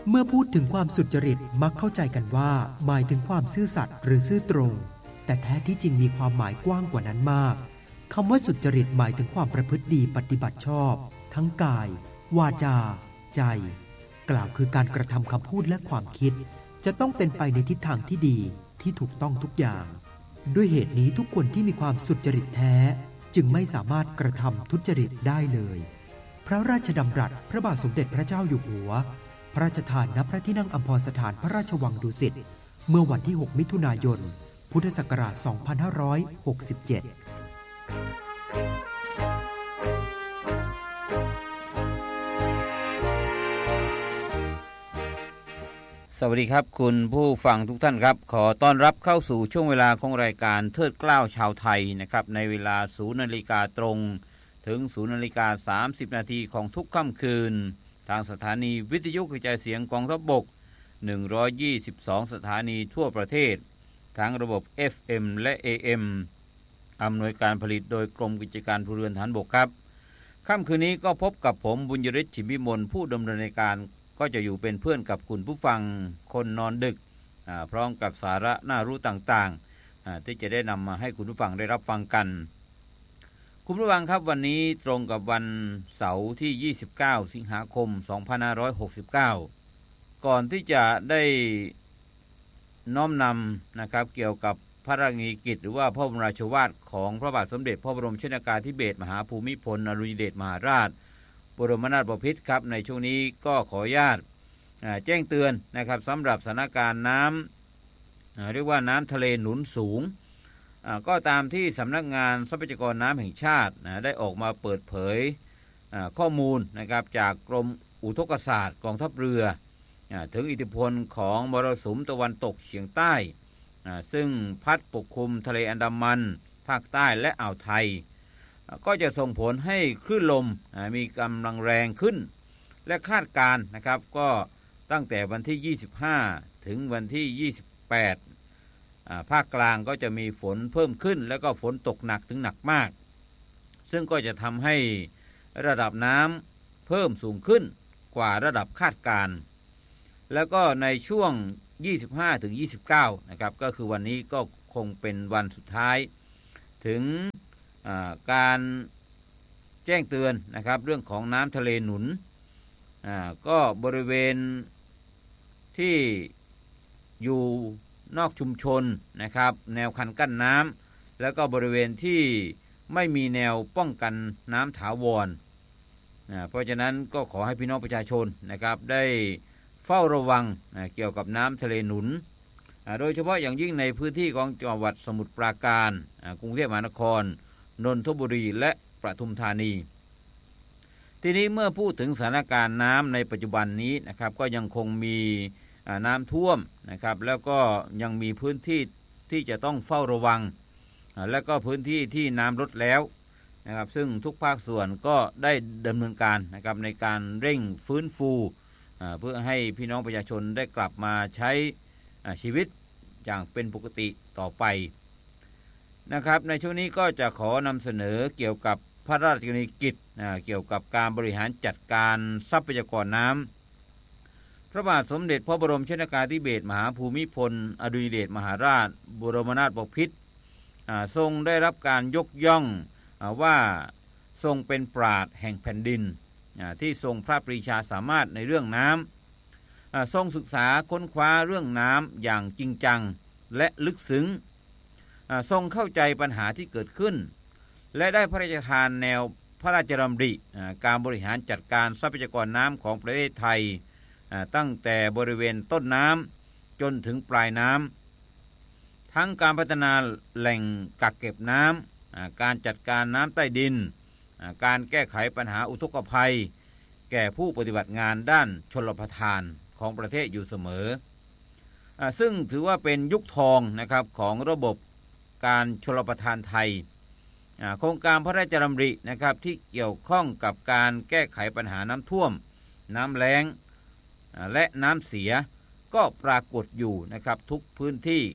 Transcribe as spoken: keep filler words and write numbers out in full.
เมื่อพูดถึงความสุจริตมักเข้าใจกันว่าหมายถึงความซื่อสัตย์หรือซื่อตรงแต่แท้ที่จริงมีความหมายกว้างกว่านั้นมากคำว่าสุจริตหมายถึงความประพฤติดีปฏิบัติชอบทั้งกายวาจาใจกล่าวคือการกระทำคำพูดและความคิดจะต้องเป็นไปในทิศทางที่ดีที่ถูกต้องทุกอย่างด้วยเหตุนี้ทุกคนที่มีความสุจริตแท้จึงไม่สามารถกระทำทุจริตได้เลยพระราชดำรัสพระบาทสมเด็จพระเจ้าอยู่หัวพระราชทานณพระที่นั่งอัมพรสถานพระราชวังดุสิตเมื่อวันที่หกมิถุนายนพุทธศักราชสองพันห้าร้อยหกสิบเจ็ดสวัสดีครับคุณผู้ฟังทุกท่านครับขอต้อนรับเข้าสู่ช่วงเวลาของรายการเทิดเกล้าชาวไทยนะครับในเวลา ศูนย์นาฬิกาตรงถึง ศูนย์นาฬิกาสามสิบนาทีของทุกค่ำคืนทางสถานีวิทยุกระจายเสียงกองทัพบกหนึ่งร้อยยี่สิบสองสถานีทั่วประเทศทั้งระบบ เอฟ เอ็ม และ เอ เอ็ม อำนวยการผลิตโดยกรมกิจการพลเรือนทหารบกครับค่ำคืนนี้ก็พบกับผมบุญยฤทธิ์ ฉิมพิมลผู้ดำเนินรายการก็จะอยู่เป็นเพื่อนกับคุณผู้ฟังคนนอนดึกพร้อมกับสาระน่ารู้ต่างๆที่จะได้นำมาให้คุณผู้ฟังได้รับฟังกันคุณผู้ฟังครับวันนี้ตรงกับวันเสาร์ที่ยี่สิบเก้าสิงหาคมสองพันห้าร้อยหกสิบเก้าก่อนที่จะได้น้อมนำนะครับเกี่ยวกับพระราชกรณียกิจหรือว่าพระบรมราโชวาทของพระบาทสมเด็จพระบรมชนกาธิเบศรมหาภูมิพลอดุลยเดชมหาราชบรมนาถบพิตรครับในช่วงนี้ก็ขออนุญาตแจ้งเตือนนะครับสำหรับสถานการณ์น้ำเรียกว่าน้ำทะเลหนุนสูงก็ตามที่สำนักงานทรัพยากรน้ำแห่งชาติได้ออกมาเปิดเผยข้อมูลนะครับจากกรมอุทกศาสตร์กองทัพเรือถึงอิทธิพลของมรสุมตะวันตกเฉียงใต้ซึ่งพัดปกคลุมทะเลอันดามันภาคใต้และอ่าวไทยก็จะส่งผลให้คลื่นลมมีกำลังแรงขึ้นและคาดการณ์นะครับก็ตั้งแต่วันที่ยี่สิบห้าถึงวันที่ยี่สิบแปดภาคกลางก็จะมีฝนเพิ่มขึ้นแล้วก็ฝนตกหนักถึงหนักมากซึ่งก็จะทำให้ระดับน้ำเพิ่มสูงขึ้นกว่าระดับคาดการณ์แล้วก็ในช่วงยี่สิบห้าถึงยี่สิบเก้านะครับก็คือวันนี้ก็คงเป็นวันสุดท้ายถึงการแจ้งเตือนนะครับเรื่องของน้ำทะเลหนุนก็บริเวณที่อยู่นอกชุมชนนะครับแนวคันกั้นน้ำแล้วก็บริเวณที่ไม่มีแนวป้องกันน้ำถาวรเพราะฉะนั้นก็ขอให้พี่น้องประชาชนนะครับได้เฝ้าระวังเกี่ยวกับน้ำทะเลหนุนโดยเฉพาะอย่างยิ่งในพื้นที่ของจังหวัดสมุทรปราการกรุงเทพมหานครนนทบุรีและปทุมธานีทีนี้เมื่อพูดถึงสถานการณ์น้ำในปัจจุบันนี้นะครับก็ยังคงมีน้ำท่วมนะครับแล้วก็ยังมีพื้นที่ที่จะต้องเฝ้าระวังและก็พื้นที่ที่น้ำลดแล้วนะครับซึ่งทุกภาคส่วนก็ได้ดำเนินการนะครับในการเร่งฟื้นฟูเพื่อให้พี่น้องประชาชนได้กลับมาใช้ชีวิตอย่างเป็นปกติต่อไปนะครับในช่วงนี้ก็จะขอนำเสนอเกี่ยวกับพระราชกรณียกิจเกี่ยวกับการบริหารจัดการทรัพยากรน้ำพระบาทสมเด็จพระบรมชนกาธิเบศรมหาภูมิพลอดุลยเดชมหาราชบรมนาถบพิตรทรงได้รับการยกย่องว่าทรงเป็นปราชญ์แห่งแผ่นดินที่ทรงพระปรีชาสามารถในเรื่องน้ำทรงศึกษาค้นคว้าเรื่องน้ำอย่างจริงจังและลึกซึ้งทรงเข้าใจปัญหาที่เกิดขึ้นและได้พระราชทานแนวพระราชดำริการบริหารจัดการทรัพยากรน้ำของประเทศไทยตั้งแต่บริเวณต้นน้ำจนถึงปลายน้ำทั้งการพัฒนาแหล่งกักเก็บน้ำการจัดการน้ำใต้ดินการแก้ไขปัญหาอุทกภัยแก่ผู้ปฏิบัติงานด้านชลประทานของประเทศอยู่เสมอซึ่งถือว่าเป็นยุคทองนะครับของระบบการชลประทานไทยโครงการพระราชดำรินะครับที่เกี่ยวข้องกับการแก้ไขปัญหาน้ำท่วมน้ำแล้งและน้ำเสียก็ปรากฏอยู่นะครับทุกพื้นที่